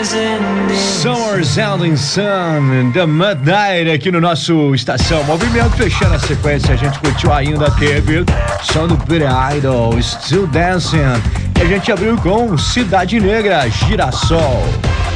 Summer Sounding Sun, The Midnight, aqui no nosso Estação Movimento. Fechando a sequência, a gente curtiu ainda, teve som do Billy Idol, Still Dancing. E a gente abriu com Cidade Negra, Girassol.